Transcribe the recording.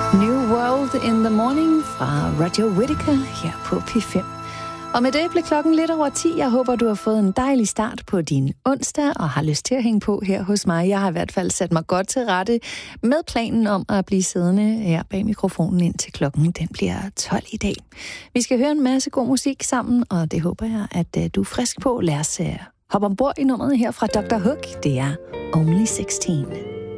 New World in the Morning fra Roger Whittaker her på P5. Og med det blev klokken lidt over 10. Jeg håber, du har fået en dejlig start på din onsdag og har lyst til at hænge på her hos mig. Jeg har i hvert fald sat mig godt til rette med planen om at blive siddende her bag mikrofonen indtil klokken den bliver 12 i dag. Vi skal høre en masse god musik sammen, og det håber jeg, at du er frisk på. Lad os hoppe ombord i nummeret her fra Dr. Hook. Det er Only 16.